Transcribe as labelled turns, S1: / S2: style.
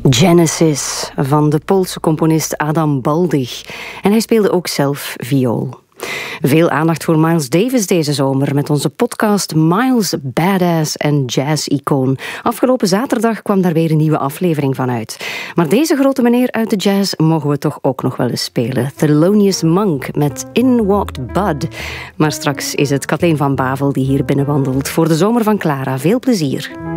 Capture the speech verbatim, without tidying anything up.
S1: Genesis van de Poolse componist Adam Baldig. En hij speelde ook zelf viool. Veel aandacht voor Miles Davis deze zomer met onze podcast Miles, Badass en Jazz-icoon. Afgelopen zaterdag kwam daar weer een nieuwe aflevering van uit. Maar deze grote meneer uit de jazz mogen we toch ook nog wel eens spelen. Thelonious Monk met In Walked Bud. Maar straks is het Kathleen van Bavel die hier binnenwandelt voor de zomer van Clara. Veel plezier.